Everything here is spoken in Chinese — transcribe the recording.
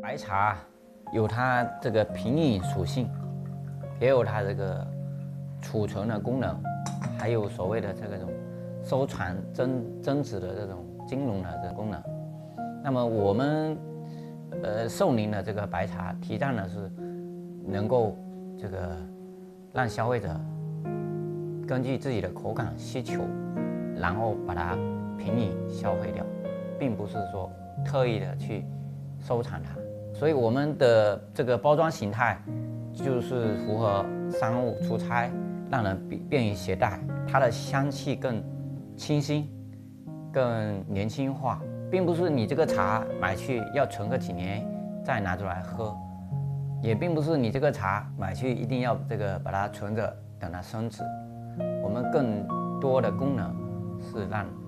白茶有它这个品饮属性，也有它这个储存的功能，还有所谓的这种收藏增值的这种金融的这个功能。那么我们寿宁的这个白茶提倡的是能够这个让消费者根据自己的口感需求，然后把它品饮消费掉，并不是说特意的去收藏它。所以我们的这个包装形态就是符合商务出差，让人便于携带，它的香气更清新，更年轻化，并不是你这个茶买去要存个几年再拿出来喝，也并不是你这个茶买去一定要把它存着等它升值。我们更多的功能是让